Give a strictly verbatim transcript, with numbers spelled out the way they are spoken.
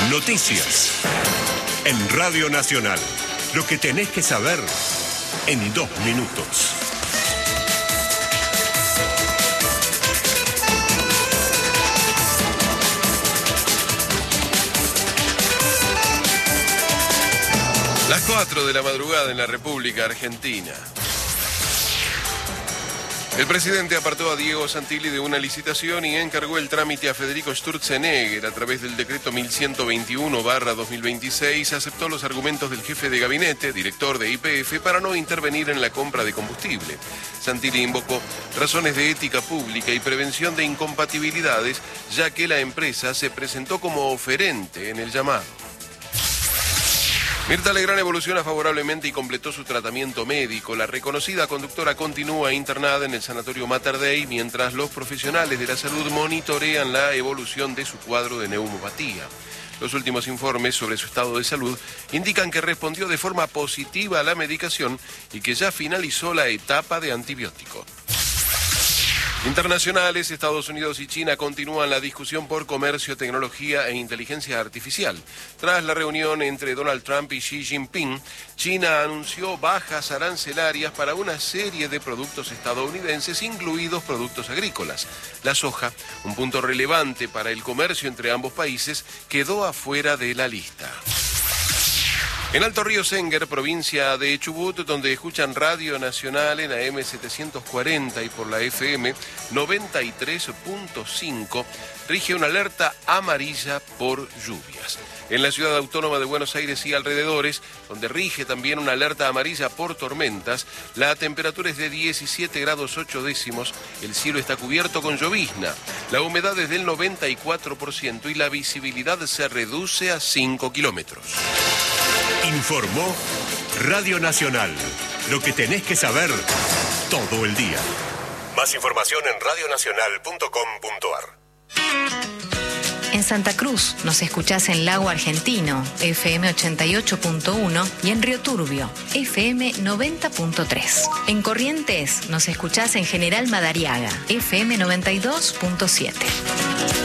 Noticias. En Radio Nacional. Lo que tenés que saber en dos minutos. Las cuatro de la madrugada en la República Argentina. El presidente apartó a Diego Santilli de una licitación y encargó el trámite a Federico Sturzenegger. A través del decreto mil ciento veintiuno barra dos mil veintiséis aceptó los argumentos del jefe de gabinete, director de Y P F, para no intervenir en la compra de combustible. Santilli invocó razones de ética pública y prevención de incompatibilidades, ya que la empresa se presentó como oferente en el llamado. Mirta Legrand evoluciona favorablemente y completó su tratamiento médico. La reconocida conductora continúa internada en el Sanatorio Mater Dei mientras los profesionales de la salud monitorean la evolución de su cuadro de neumopatía. Los últimos informes sobre su estado de salud indican que respondió de forma positiva a la medicación y que ya finalizó la etapa de antibiótico. Internacionales, Estados Unidos y China continúan la discusión por comercio, tecnología e inteligencia artificial. Tras la reunión entre Donald Trump y Xi Jinping, China anunció bajas arancelarias para una serie de productos estadounidenses, incluidos productos agrícolas. La soja, un punto relevante para el comercio entre ambos países, quedó afuera de la lista. En Alto Río Senguer, provincia de Chubut, donde escuchan Radio Nacional en A M setecientos cuarenta y por la F M noventa y tres punto cinco, rige una alerta amarilla por lluvias. En la ciudad autónoma de Buenos Aires y alrededores, donde rige también una alerta amarilla por tormentas, la temperatura es de diecisiete grados ocho décimos, el cielo está cubierto con llovizna, la humedad es del noventa y cuatro por ciento y la visibilidad se reduce a cinco kilómetros. Informó Radio Nacional. Lo que tenés que saber todo el día. Más información en radio nacional punto com punto a r. En Santa Cruz nos escuchás en Lago Argentino, F M ochenta y ocho punto uno, y en Río Turbio, F M noventa punto tres. En Corrientes nos escuchás en General Madariaga, F M noventa y dos punto siete.